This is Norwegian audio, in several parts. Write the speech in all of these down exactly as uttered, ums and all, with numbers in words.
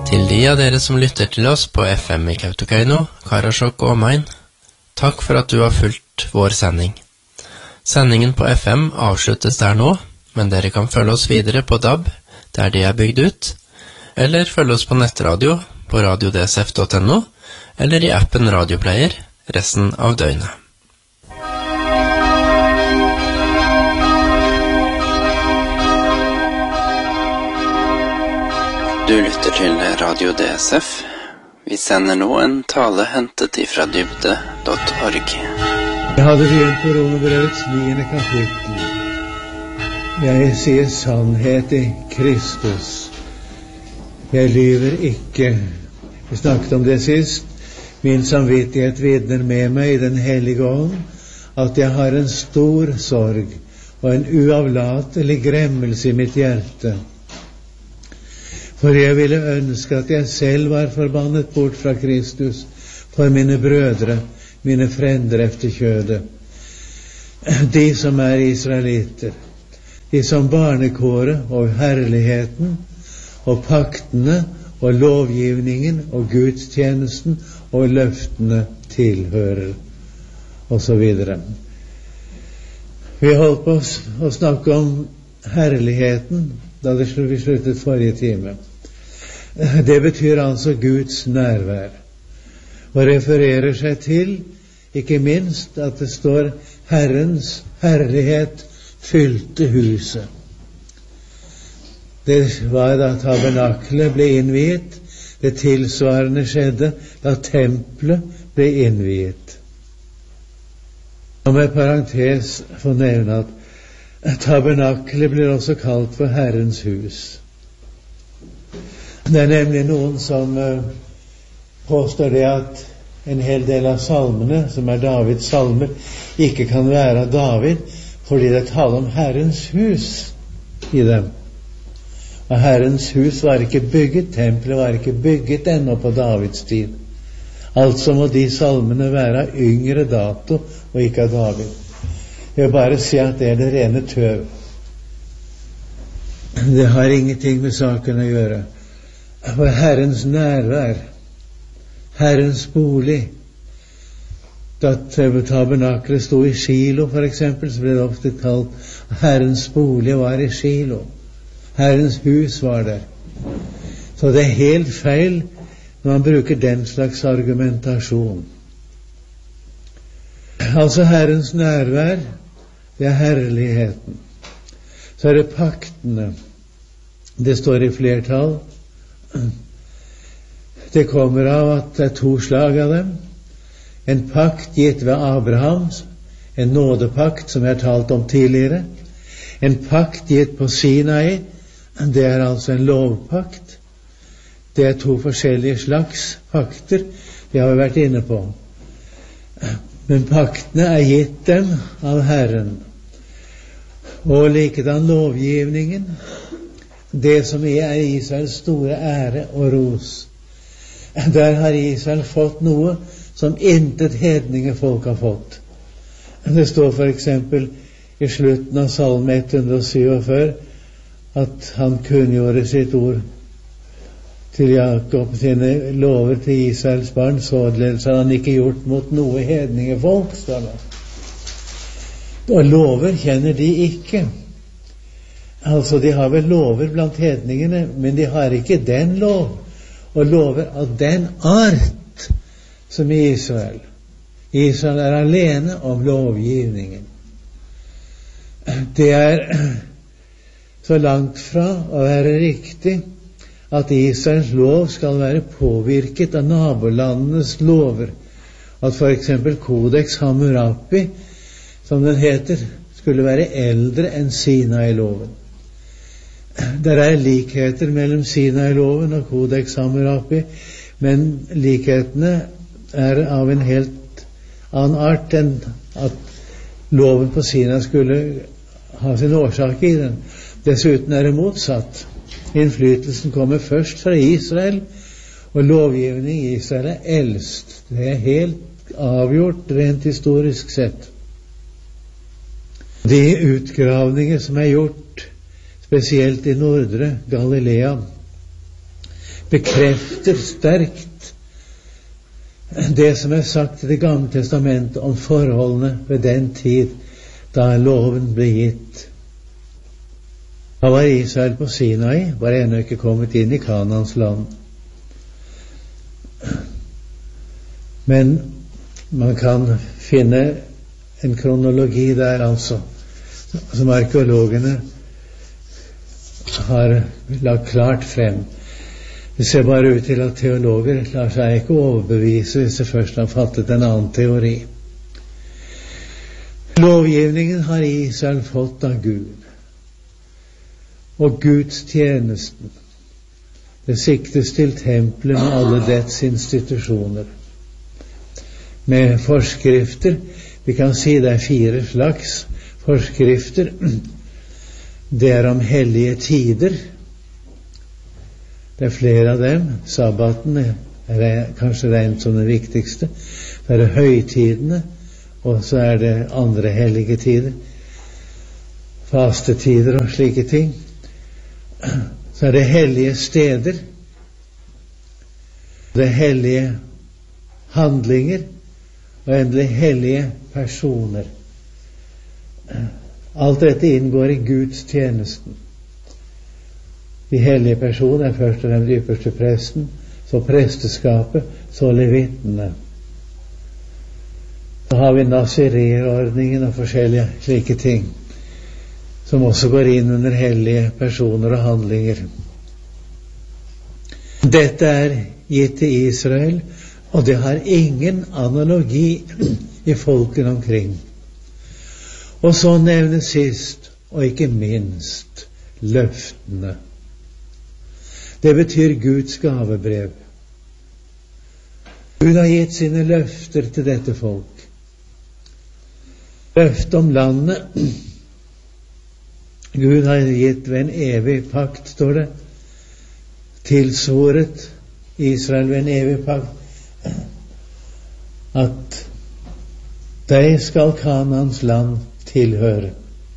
Til de av dere som lytter til oss på F M i Kautokeino, Karasjok og omegn, takk for at du har fulgt vår sending. Sendingen på F M avsluttes der nå, men dere kan følge oss videre på D A B, der de er bygd ut, eller følge oss på nettradio på radio d s f punktum n o, eller i appen Radioplayer resten av døgnet. Du lytter til Radio D S F. Vi sender nå en tale hentet ifra dybde punktum org. Jeg hadde begynt på Romerbrevets niende kapittel. Jeg sier sannhet i Kristus. Jeg lyver ikke. Vi snakket om det sist. Min samvittighet vitner med meg i den hellige ånd at jeg har en stor sorg og en uavlatelig gremmelse i mitt hjerte. For jeg ville ønske at jeg selv var forbannet bort fra Kristus for mine brødre, mine frender efter kjødet. De som er israelitter, de som barnekåret og herligheten og paktene og lovgivningen og gudstjenesten og løftene tilhører, og så videre. Vi holdt på å snakke om herligheten da det vi sluttet forrige time. Det betyr altså Guds nærvær, og refererer seg til, ikke minst, at det står Herrens herlighet fylte huset. Det var da tabernaklet ble innviet, det tilsvarende skjedde da tempelet ble innviet. Og med parentes får nevne at tabernaklet blir også kalt for Herrens hus. Det er nemlig noen som uh, påstår det at en hel del av salmene, som er Davids salmer, ikke kan være av David, fordi det taler om Herrens hus i dem. Og Herrens hus var ikke bygget, tempelet var ikke bygget ennå på Davids tid. Altså må de salmene være av yngre dato og ikke av David. Jeg vil bare si at det er det rene tøv. Det har ingenting med saken å gjøre. For Herrens nærvær, Herrens bolig. Da tabernaklet stod i Shilo, for eksempel, så ble det ofte kalt Herrens bolig var i Shilo. Herrens hus var der. Så det er helt feil når man bruker den slags argumentasjon. Altså Herrens nærvær, det er herligheten. Så er det paktene. Det står i flertall. Det kommer av at det er to slag av dem. En pakt gitt ved Abrahams, en nådepakt som jeg har talt om tidligere. En pakt gitt på Sinai, det er altså en lovpakt. Det er to forskjellige slags pakter, det har vi vært inne på. Men paktene er gitt dem av Herren. Og likedan lovgivningen, det som er Israels store ære og ros. Der har Israel fått noe som intet hedningefolk har fått. Det står for eksempel i slutten av Salme ett hundre syttiåtte at han kunngjorde sitt ord til Jakob, sine lover til Israels barn, således har han ikke gjort mot noe hedningefolk, står det. Og lover kjenner de ikke. Altså, de har vel lover blant hedningene, men de har ikke den lov, og lover av den art som i Israel. Israel er alene om lovgivningen. Det er så langt fra å være riktig at Israels lov skal være påvirket av nabolandenes lover. At for eksempel Codex Hammurabi, som den heter, skulle være eldre enn Sinai-loven. Der er likheter mellom Sinai-loven og Codex Hammurabi, men likhetene er av en helt annen art enn at loven på Sinai skulle ha sin årsak i den. Dessuten er det motsatt. Innflytelsen kommer først fra Israel, og lovgivning i Israel er eldst. Det er helt avgjort rent historisk sett. De utgravninger som er gjort spesielt i nordre Galilea, bekrefter sterkt det som er sagt i Det gamle testamentet om forholdene ved den tid da loven ble gitt. Da var Israel på Sinai, var ennå ikke kommet inn i Kanans land. Men man kan finne en kronologi der, altså, som arkeologene har lagt klart frem. Det ser bare ut til at teologer lar seg ikke overbevise hvis de først har fattet en annen teori. Lovgivningen har Israel fått av Gud. Og gudstjenesten, det siktes til tempelet med alle dets institusjoner. Med forskrifter, vi kan si det er fire slags forskrifter. Det er om hellige tider. Det er flere av dem. Sabbaten er kanskje regnet som det viktigste. Det er høytidene, og så er det andre hellige tider. Fastetider og slike ting. Så er det hellige steder. Det er hellige handlinger, og endelig hellige personer. Alt dette inngår i Guds tjenesten. De hellige personer er først og fremst ypperste presten, så presteskapet, så levittene. Så har vi nasirerordningen og forskjellige slike ting, som også går inn under hellige personer og handlinger. Dette er gitt til Israel, og det har ingen analogi i folkene omkring. Og så nevnes sist, og ikke minst, løftene. Det betyr Guds gavebrev. Gud har gitt sine løfter til dette folk. Løfte om landet. Gud har gitt ved en evig pakt, står det, tilsvoret Israel ved en evig pakt, at deg skal Kanans land tilhøre.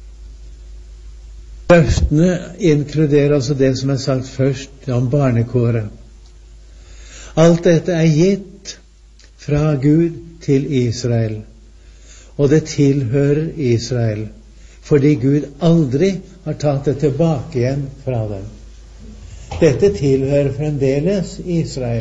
Løftene inkluderer altså det som er sagt først om barnekåret. Alt dette er gitt fra Gud til Israel, og det tilhører Israel, fordi Gud aldri har tatt det tilbake igjen fra dem. Dette tilhører fremdeles Israel.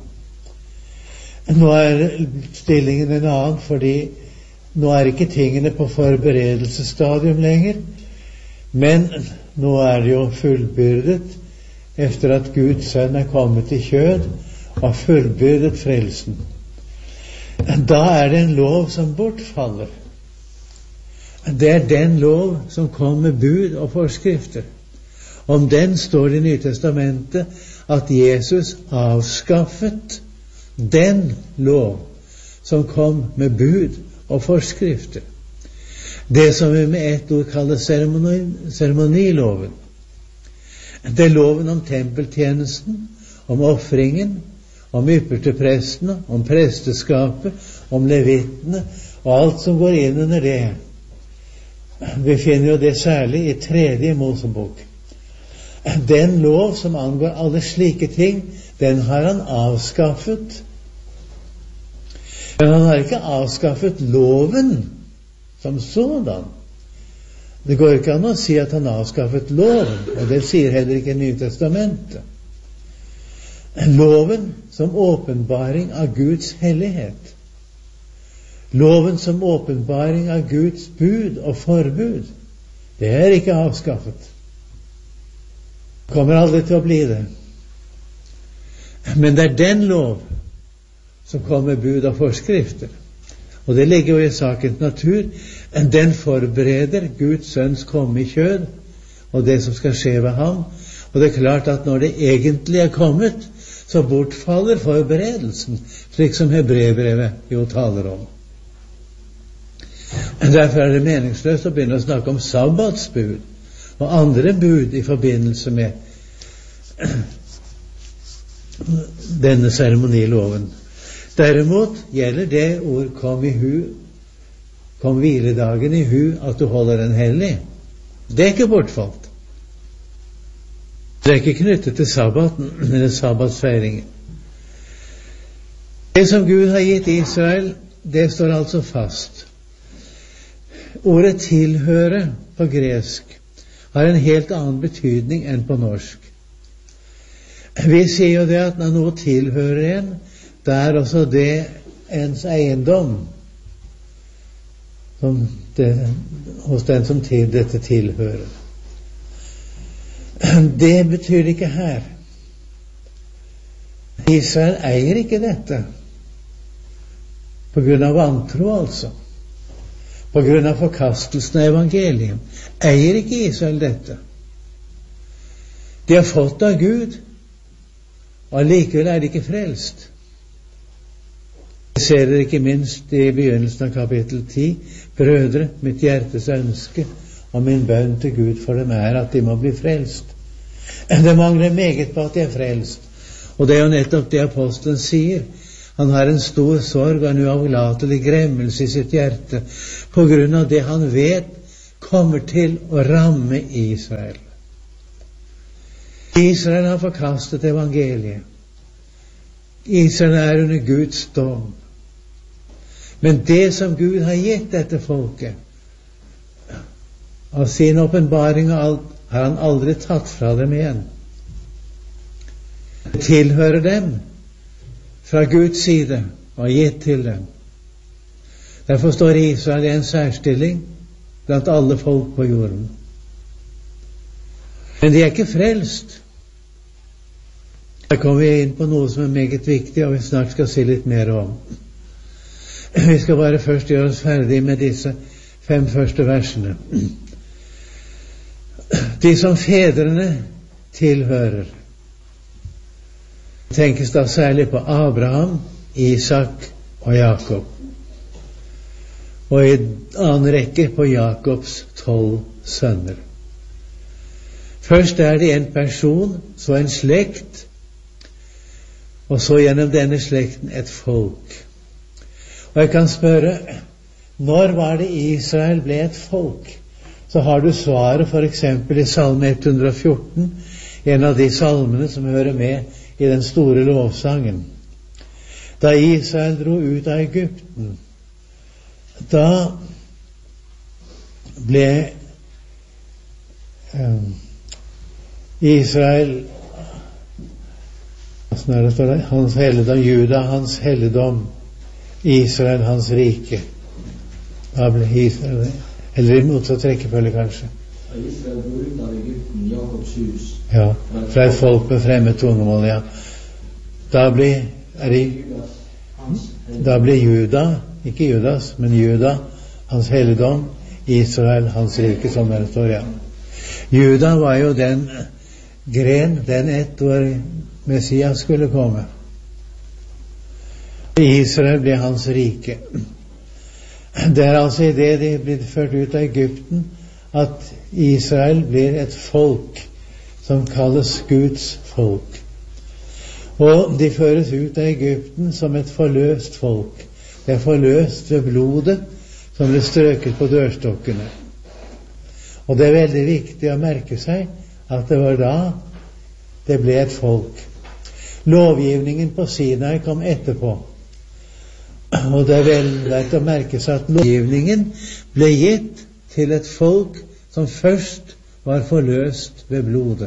Nå er stillingen en annen, fordi nå er ikke tingene på forberedelsesstadium lenger, men nå er det jo fullbyrdet efter at Guds sønn er kommet i kjød og har fullbyrdet frelsen. Da er det en lov som bortfaller. Det er den lov som kom med bud og forskrifter. Om den står det i Nytestamentet at Jesus avskaffet den lov som kom med bud og forskrifter. Det som vi med ett ord kaller seremoni, seremoniloven. Det er loven om tempeltjenesten, om offringen, om yppersteprestene, om presteskapet, om levittene, og alt som går inn under det. Vi finner jo det særlig i tredje Mosebok. Den lov som angår alle slike ting, den har han avskaffet. Men han har ikke avskaffet loven som sådan. Det går ikke an å si at han avskaffet loven, og det sier heller ikke Nytestamentet. Loven som åpenbaring av Guds hellighet. Loven som åpenbaring av Guds bud og forbud. Det er ikke avskaffet. Kommer aldri til å bli det. Men det er den lov som kommer bud og forskrifter. Og det ligger jo i sakens natur. Den forbereder Guds sønns komme i kjød, og det som skal skje ved ham. Og det er klart at når det egentlig er kommet, så bortfaller forberedelsen, slik som Hebreerbrevet jo taler om. Derfor er det meningsløst å begynne å snakke om sabbatsbud og andre bud i forbindelse med denne seremoniloven. Derimot gjelder det ord kom i hu, kom hviledagen i hu, at du holder den hellig. Det er ikke bortfalt. Det er ikke knyttet til sabbaten, men det er sabbatsfeiringen. Det som Gud har gitt Israel, det står altså fast. Ordet tilhøre på gresk har en helt annen betydning enn på norsk. Vi sier jo det at når noe tilhører en, da er også det ens eiendom som det, hos den som til dette tilhører. Det betyr ikke her. Israel eier ikke dette på grunn av vantro, altså. På grunn av forkastelsen av evangeliet eier ikke Israel dette. De har fått av Gud, og allikevel er de ikke frelst. Vi ser det ikke minst i begynnelsen av kapittel ti. Brødre, mitt hjertes ønske og min bønn til Gud for dem er at de må bli frelst. Det mangler meget på at de er frelst. Og det er jo nettopp det apostelen sier. Han har en stor sorg og en uavlatelig gremmelse i sitt hjerte på grunn av det han vet kommer til å ramme Israel. Israel har forkastet evangeliet. Israel er under Guds dom. Men det som Gud har gitt dette folket, av sin åpenbaring og alt, har han aldri tatt fra dem igjen. Det tilhører dem fra Guds side og gitt til dem. Derfor står Israel i en særstilling blant alle folk på jorden. Men de er ikke frelst. Her kommer vi inn på noe som er meget viktig, og vi snart skal si litt mer om. Vi skal bare først gjøre oss ferdig med disse fem første versene. De som fedrene tilhører, tenkes da særlig på Abraham, Isak og Jakob. Og i annen rekke på Jakobs tolv sønner. Først er det en person, så en slekt, og så gjennom denne slekten et folk. Og jeg kan spørre, når var det Israel ble et folk? Så har du svaret for eksempel i salme ett hundre og fjorten, en av de salmene som hører med i den store lovsangen. Da Israel dro ut av Egypten, da ble um, Israel, hvordan er det står der? Hans helligdom, Juda, hans helligdom, Israel, hans rike. Da ble Israel, eller i motsatt rekkefølge kanskje. Israel dro ut av Egypten, Jakobs hus. Ja, fra et folk med fremmed tungemål, ja. Da blir, er det, da blir Juda, ikke Judas, men Juda, hans helligdom, Israel, hans rike, som det står, ja. Juda var jo den gren, den ett hvor Messias skulle komme. Israel ble hans rike. Det er altså i det de blir ført ut av Egypten, at Israel blir et folk som kalles Guds folk. Og de føres ut av Egypten som et forløst folk. Det er forløst ved blodet som ble strøket på dørstokkene. Og det er veldig viktig å merke seg at det var da det ble et folk. Lovgivningen på Sinai kom etterpå. Og det er vel verdt å merke seg at lovgivningen ble gitt til et folk som først var forløst ved blodet.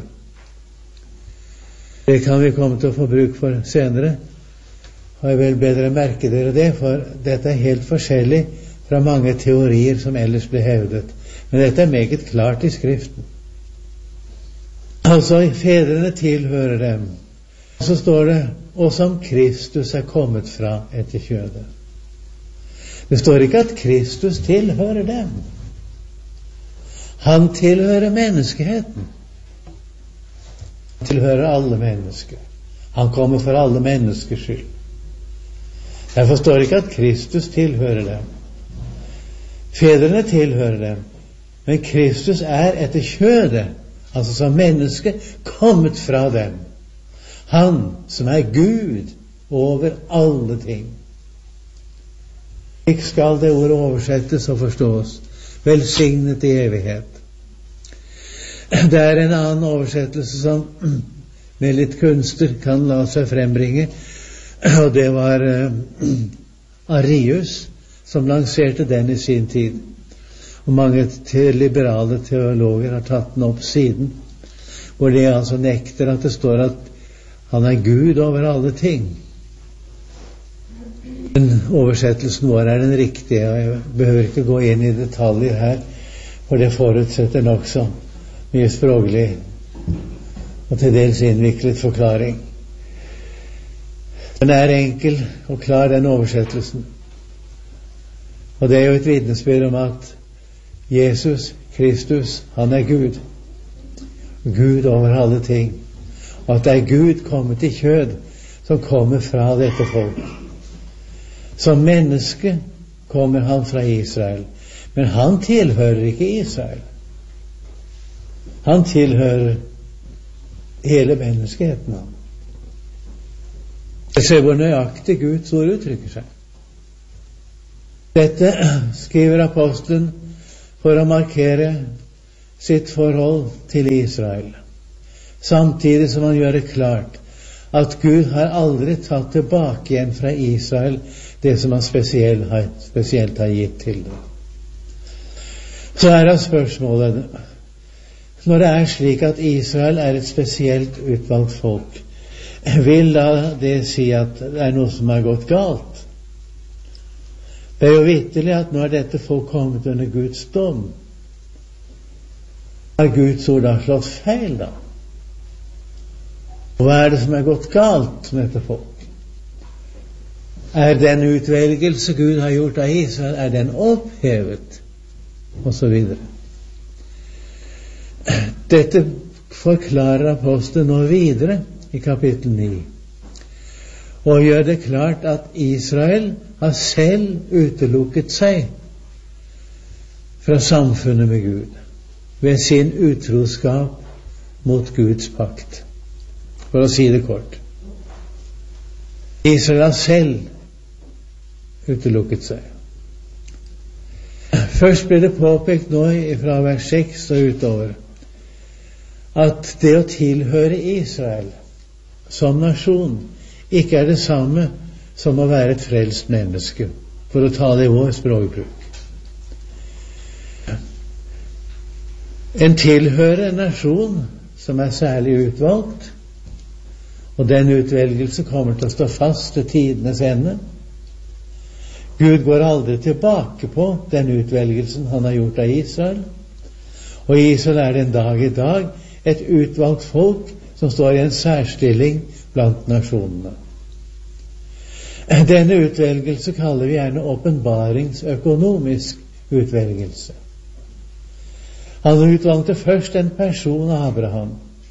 Det kan vi komme til å få bruk for senere. Og jeg vil bedre merke dere det, for dette er helt forskjellig fra mange teorier som ellers ble hevdet. Men dette er meget klart i Skriften. Altså, fedrene tilhører dem. Så står det, og som Kristus er kommet fra etter kjødet. Det står ikke at Kristus tilhører dem. Han tilhører menneskeheten. Han tilhører alle mennesker. Han kommer for alle menneskers skyld. Jeg forstår ikke at Kristus tilhører dem. Fedrene tilhører dem. Men Kristus er etter kjødet, altså som menneske, kommet fra dem. Han som er Gud over alle ting. Slik skal det ordet oversettes og forstås. Velsignet i evighet. Det er en annen oversettelse som med litt kunster kan la seg frembringe, og det var uh, Arius som lanserte den i sin tid. Og mange te- liberale teologer har tatt den opp siden, hvor de altså nekter at det står at han er Gud over alle ting. Men oversettelsen vår er den riktige, og jeg behøver ikke gå inn i detaljer her, for det forutsetter nokså mye språklig og til dels innviklet forklaring. Den er enkel og klar, den oversettelsen. Og det er jo et vitnesbyrd om at Jesus Kristus, han er Gud. Gud over alle ting. Og at det er Gud kommet i kjød som kommer fra dette folk. Som menneske kommer han fra Israel. Men han tilhører ikke Israel. Han tilhører hele menneskeheten. Se hvor nøyaktig Guds ord uttrykker seg. Dette skriver apostelen for å markere sitt forhold til Israel, samtidig som han gjør det klart at Gud har aldri tatt tilbake igjen fra Israel det som han spesielt har, spesielt har gitt til dem. Så er det spørsmålet, når det er slik at Israel er et spesielt utvalgt folk, vil da det si at det er noe som har gått galt? Det er jo vitterlig at nå er dette folk kommet under Guds dom. Har Guds ord da slått feil da? Og hva er det som er gått galt med dette folk? Er den utvelgelse Gud har gjort av Israel, er den opphevet? Og så videre. Dette forklarer apostelen nå videre i kapittel ni, og gjør det klart at Israel har selv utelukket seg fra samfunnet med Gud ved sin utroskap mot Guds pakt, for å si det kort. Israel har selv utelukket seg. Først ble det påpekt nå fra vers seks og utover at det å tilhøre Israel som nasjon ikke er det samme som å være et frelst menneske, for å ta det i vår språkbruk. En tilhører en nasjon som er særlig utvalgt, og den utvelgelse kommer til å stå fast til tidenes ende. Gud går aldri tilbake på den utvelgelsen han har gjort av Israel, og Israel er den dag i dag et utvalgt folk som står i en særstilling blant nasjonene. Denne utvelgelse kaller vi gjerne åpenbaringsøkonomisk utvelgelse. Han utvalgte først en person av Abraham.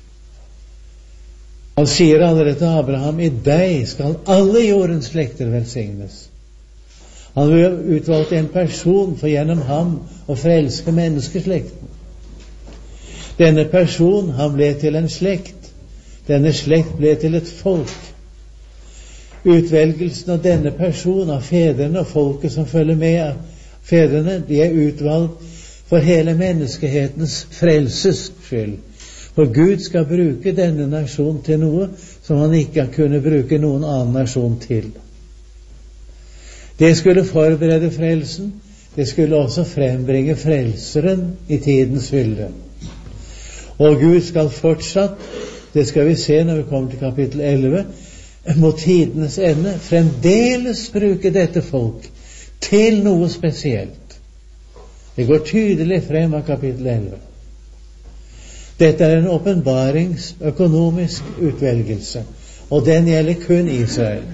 Han sier allerede til Abraham, i deg skal alle jordens slekter velsignes. Han utvalgte en person for gjennom ham å frelske menneskeslekten. Denne person, han ble til en slekt. Denne slekt ble til et folk. Utvelgelsen av denne person, av fedrene og folket som følger med fedrene, de er utvalgt for hele menneskehetens frelses skyld. For Gud skal bruke denne nasjon til noe som han ikke kunne bruke noen annen nasjon til. Det skulle forberede frelsen. Det skulle også frembringe frelseren i tidens fylde. Og Gud skal fortsatt, det skal vi se når vi kommer til kapittel elleve, mot tidenes ende fremdeles bruke dette folk til noe spesielt. Det går tydelig frem av kapittel elleve. Dette er en åpenbaringsøkonomisk utvelgelse, og den gjelder kun Israel.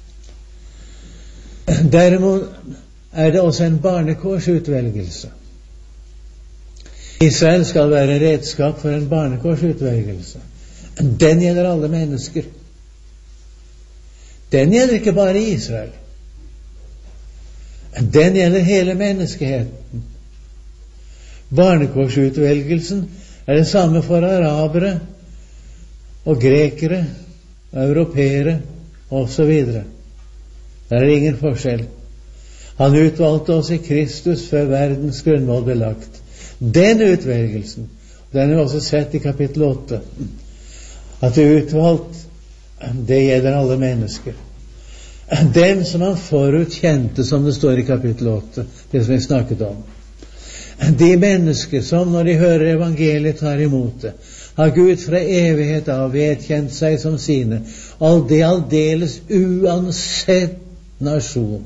Derimot er det også en barnekårsutvelgelse. Israel skal være redskap for en barnekårsutvelgelse. Den gjelder alle mennesker. Den gjelder ikke bare Israel. Den gjelder hele menneskeheten. Barnekårsutvelgelsen er det samme for arabere og grekere, europeere og så videre. Der er ingen forskjell. Han utvalgte oss i Kristus før verdens grunnvoll ble lagt. Den utvelgelsen, Den er også sett i kapittel åtte. At det er utvalgt, det gjelder alle mennesker. Dem som han forut kjente, som det står i kapittel åtte, det som vi snakket om. De mennesker som, når de hører evangeliet, tar imot det, har Gud fra evighet av vedkjent seg som sine, og det aldeles uansett nasjon.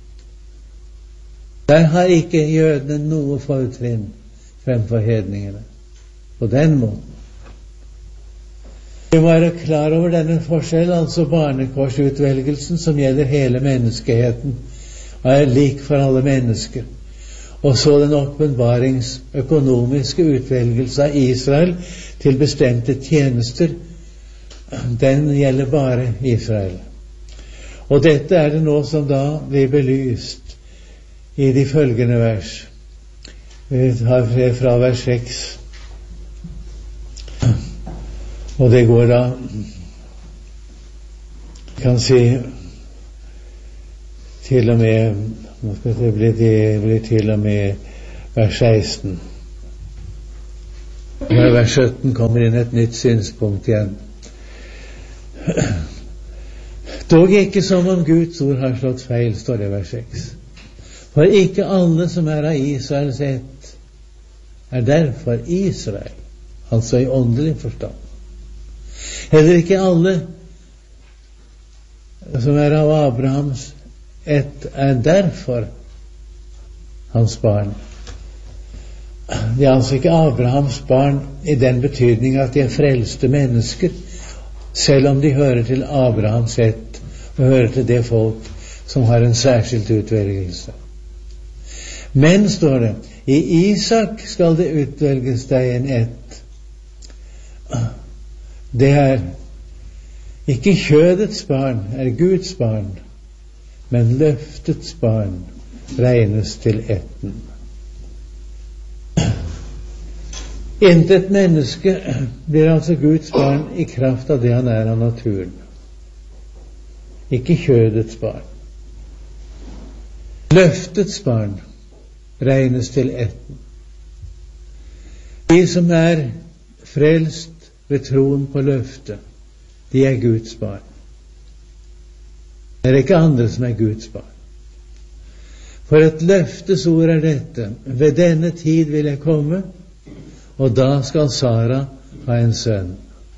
Der har ikke jødene noe fortrinn fremfor hedningene. På den måten. Vi må være klar over denne forskjell, altså barnekorsutvelgelsen som gjelder hele menneskeheten, og er lik for alle mennesker. Og så den åpenbaringsøkonomiske utvelgelse av Israel til bestemte tjenester, den gjelder bare Israel. Og dette er det nå som da blir belyst i de følgende vers. Vi tar fra vers seks. Og det går da, kan si, til og med, nå skal det bli, det blir til og med vers seksten. Når vers sytten kommer inn et nytt synspunkt igjen. Dog ikke som om Guds ord har slått feil, står det i vers seks. For ikke alle som er av Israels ett er derfor Israel, altså i åndelig forstand. Heller ikke alle som er av Abrahams ett er derfor hans barn. De er altså ikke Abrahams barn i den betydning at de er frelste mennesker, selv om de hører til Abrahams ett og hører til det folk som har en særskilt utvelgelse. Men, står det, i Isak skal det utvelges deg en ett. Det er ikke kjødets barn, er Guds barn, men løftets barn regnes til etten. Intet menneske blir altså Guds barn i kraft av det han er av naturen. Ikke kjødets barn. Løftets barn regnes til etten. De som er frelst ved troen på løftet, de er Guds barn. Det er ikke andre som er Guds barn. For et løftes ord er dette: ved denne tid vil jeg komme, og da skal Sara ha en sønn.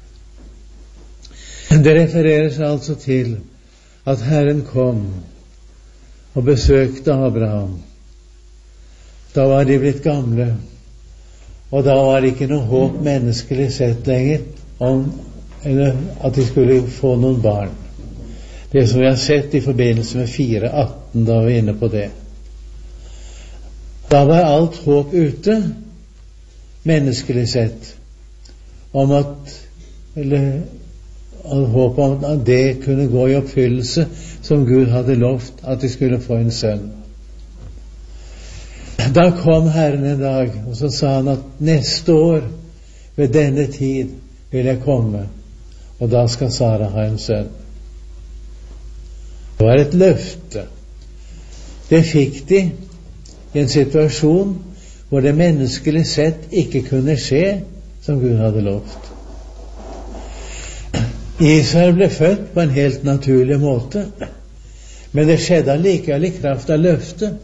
Det refererer seg altså til at Herren kom og besøkte Abraham. Da var de blitt gamle, og da var det ikke noe håp menneskelig sett lenger om eller at de skulle få noen barn. Det som vi har sett i forbindelse med fire atten, da var vi inne på det. Da var alt håp ute, menneskelig sett, om at eller håp om at det kunne gå i oppfyllelse som Gud hadde lovt, at de skulle få en sønn. Da kom Herren en dag, og så sa han at neste år ved denne tid vil jeg komme, og da skal Sara ha en sønn. Det var et løfte. Det fikk de i en situasjon hvor det menneskelig sett ikke kunne skje som Gud hadde lovt. Israel ble født på en helt naturlig måte, men det skjedde allikevel i kraft av løftet.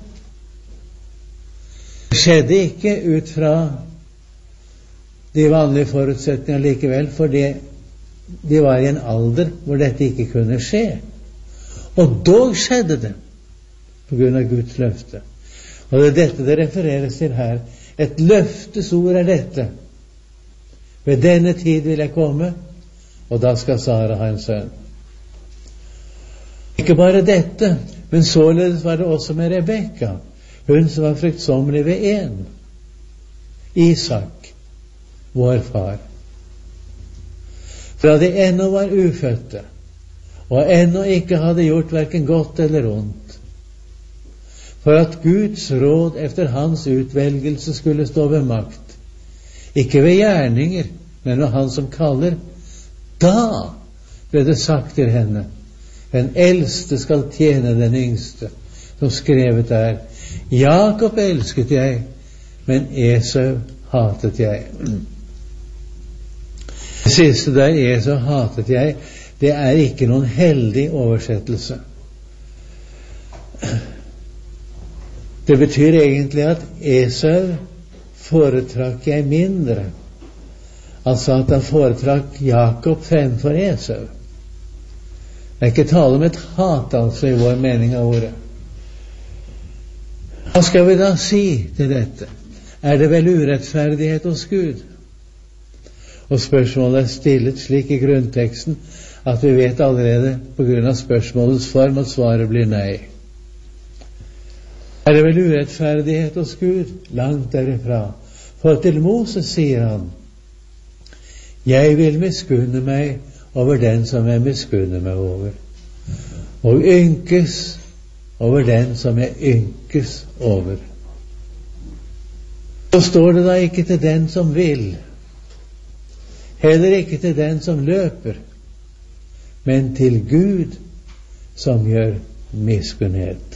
Det skjedde ikke ut fra de vanlige forutsetninger likevel, fordi de var i en alder hvor dette ikke kunne skje. Og dog skjedde det på grunn av Guds løfte. Og det er dette det refereres til her. Et løftesord er dette: ved denne tid vil jeg komme, og da skal Sara ha en sønn. Ikke bare dette, men således var det også med Rebekka, hun som var fruktsommelig ved en, Isak, vår far. Fra de ennå var ufødte, og ennå ikke hadde gjort hverken godt eller ondt, for at Guds råd efter hans utvelgelse skulle stå ved makt, ikke ved gjerninger, men ved han som kaller. Da ble det sagt til henne: den eldste skal tjene den yngste, som skrevet er: Jakob elsket jeg, men Esau hatet jeg. Det siste der Esau hatet jeg, det er ikke noen heldig oversettelse. Det betyr egentlig at Esau foretrakk jeg mindre. Altså at han foretrakk Jakob fremfor Esau. Det er ikke tale om et hat, altså, i vår mening av ordet. Hva skal vi da si til dette? Er det vel urettferdighet hos Gud? Og spørsmålet er stillet slik i grunnteksten at vi vet allerede på grunn av spørsmålets form at svaret blir nei. Er det vel urettferdighet hos Gud? Langt derifra. For til Moses sier han: jeg vil miskunne meg over den som jeg miskunner meg over, og ynkes over den som jeg ynkes over. Så står det da ikke til den som vil, heller ikke til den som løper, men til Gud som gjør miskunnhet.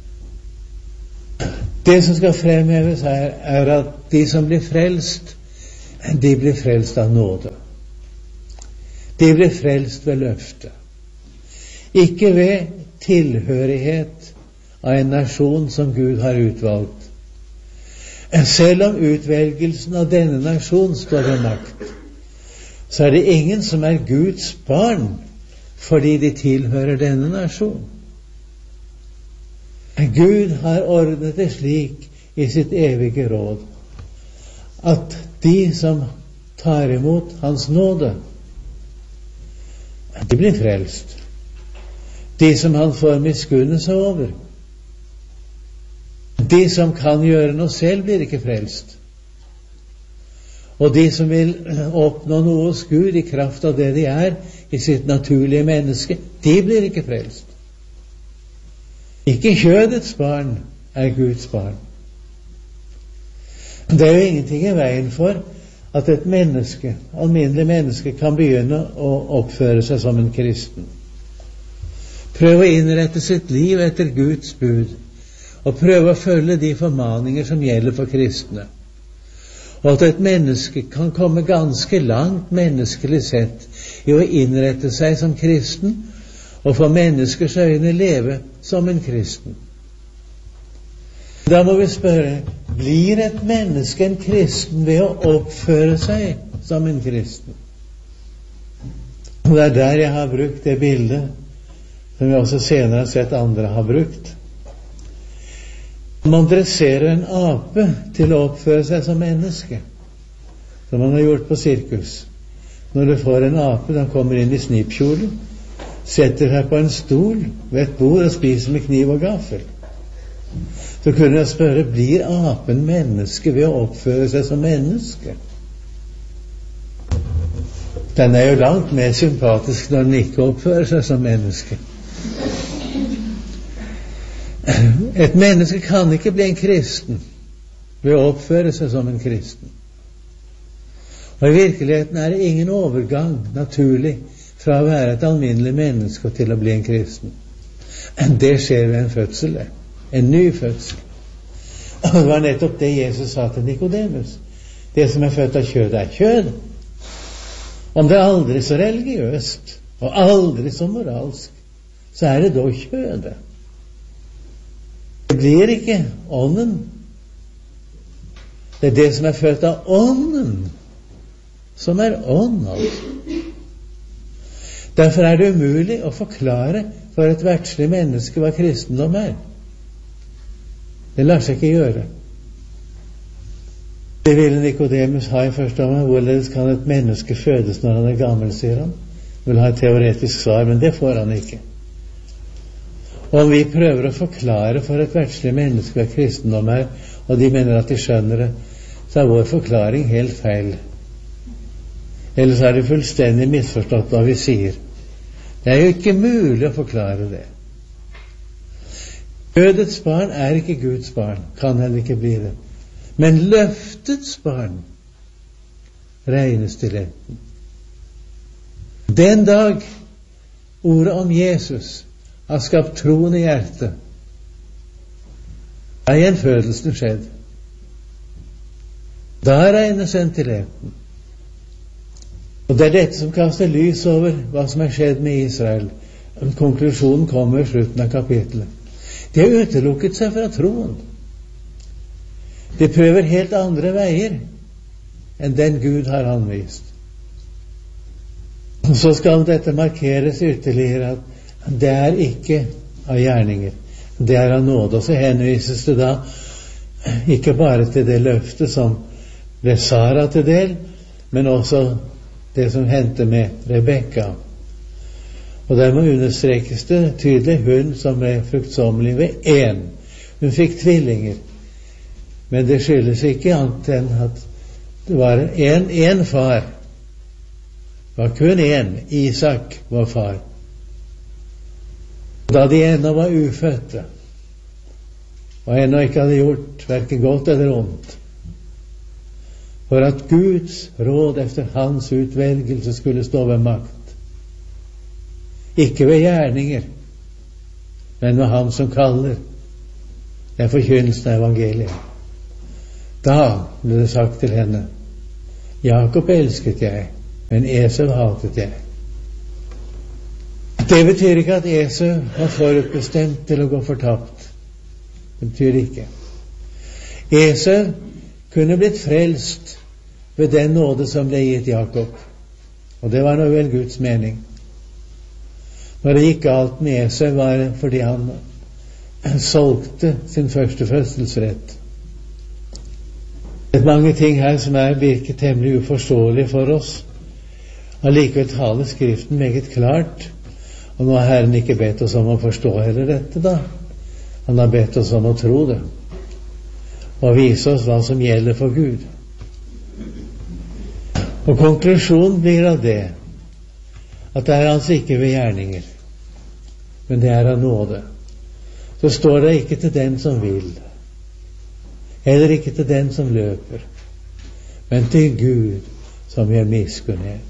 Det som skal fremheves her, er at de som blir frelst, de blir frelst av nåde. De blir frelst ved løfte. Ikke ved tilhørighet av en nasjon som Gud har utvalgt. Selv om utvelgelsen av denne nasjon står ved makt, så er det ingen som er Guds barn fordi de tilhører denne nasjon. Gud har ordnet det slik i sitt evige råd at de som tar imot Hans nåde, de blir frelst. De som Han får miskunnelse over, de som kan gjøre noe selv, blir ikke frelst. Og de som vil oppnå noe hos Gud i kraft av det de er i sitt naturlige menneske, de blir ikke frelst. Ikke kjødets barn er Guds barn. Det er jo ingenting i veien for at et menneske, alminnelig menneske, kan begynne å oppføre seg som en kristen. Prøve å innrette sitt liv etter Guds bud, og prøve å følge de formaninger som gjelder for kristne. Og at et menneske kan komme ganske langt menneskelig sett i å innrette seg som kristen, og for menneskers øyne leve som en kristen. Da må vi spørre, blir et menneske en kristen ved å oppføre seg som en kristen? Og det er der jeg har brukt det bildet som vi også senere har sett andre har brukt. Man dresserer en ape til å oppføre seg som menneske, som man har gjort på sirkus. Når du får en ape, den kommer inn i snipkjolen, setter seg på en stol ved et bord og spiser med kniv og gaffel. Så kunne jeg spørre, blir apen menneske ved å oppføre seg som menneske? Den er jo langt mer sympatisk når den ikke oppfører seg som menneske. Et menneske kan ikke bli en kristen ved å oppføre seg som en kristen. Og i virkeligheten er det ingen overgang naturlig fra å være et alminnelig menneske til å bli en kristen. Det skjer ved en fødsel, en ny fødsel. Og det var nettopp det Jesus sa til Nikodemus. Det som er født av kjød er kjød. Om det er aldri så religiøst og aldri så moralsk, så er det da kjødet. Det blir ikke ånden. Det er det som er født av ånden som er ånd, altså. Derfor er det umulig å forklare for et verdslig menneske hva kristendom er. Det lar seg ikke gjøre. Det ville Nikodemus ha i første omgang. Hvorledes kan et menneske fødes når han er gammel, sier han. Han vil ha et teoretisk svar, men det får han ikke. Og om vi prøver å forklare for et verdslig menneske hva kristendom er, og de mener at de skjønner det, så er vår forklaring helt feil. Ellers er det fullstendig misforstått hva vi sier. Det er jo ikke mulig å forklare det. Kjødets barn er ikke Guds barn, kan heller ikke bli det. Men løftets barn regnes til enten. Den dag ordet om Jesus har skapt troen i hjertet, er gjenfødelsen skjedd. Da regnes en til enten. Og det er dette som kaster lys over hva som er skjedd med Israel. Konklusjonen kommer i slutten av kapittelet. De har utelukket seg fra troen. De prøver helt andre veier enn den Gud har anvist. Så skal dette markeres ytterligere at det er ikke av gjerninger. Det er av nåde. Og så henvises det da ikke bare til det løftet som ble Sara til del, men også det som hendte med Rebekka. Og der må understrekes det tydelig hun som ble fruktsommelig ved én. Hun fikk tvillinger. Men det skyldes ikke annet enn at det var en, en far. Det var kun én. Isak var far. Da de ennå var ufødte, og ennå ikke hadde gjort hverken godt eller ondt, for at Guds råd efter hans utvelgelse skulle stå ved makt. Ikke ved gjerninger, men ved ham som kaller. Det er forkynnelsen av evangeliet. Da ble det sagt til henne: Jakob elsket jeg, men Esau hatet jeg. Det betyr ikke at Esau var forutbestemt til å gå fortapt. Det betyr ikke. Esau kunne blitt frelst ved den nåde som ble gitt Jakob. Og det var nå vel Guds mening. Når det gikk galt med Esau, var det fordi han solgte sin første fødselsrett. Det er mange ting her som er virker temmelig uforståelige for oss. Allikevel taler Skriften meget klart. Og nå har Herren ikke bedt oss om å forstå heller dette, da. Han har bedt oss om å tro det, og vise oss hva som gjelder for Gud. Og konklusjonen blir av det at det er altså ikke ved gjerninger, men det er av nåde. Så står det ikke til den som vil, heller ikke til den som løper, men til Gud som gjør miskunnhet.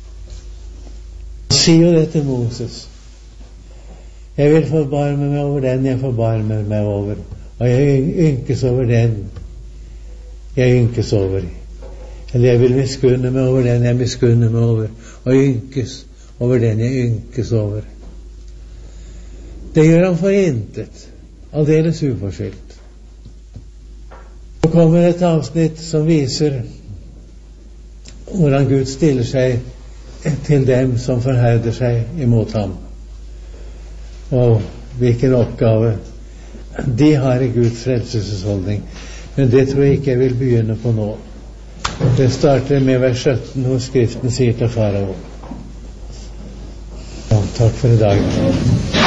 Sier jo det til Moses: Jeg vil forbarme meg over den jeg forbarmer meg over, og jeg ynkes over den jeg ynkes over. Eller jeg vil miskunne meg over den jeg miskunner meg over, og ynkes over den jeg ynkes over. Det gjør han for intet, aldeles uforskyldt. Så kommer et avsnitt som viser hvordan Gud stiller seg til dem som forherder seg imot ham, og hvilken oppgave de har i Guds frelsesholdning. Men det tror jeg ikke jeg vil begynne på nå. Det starter med vers sytten, hvor Skriften sier til farao: ja, takk for i dag.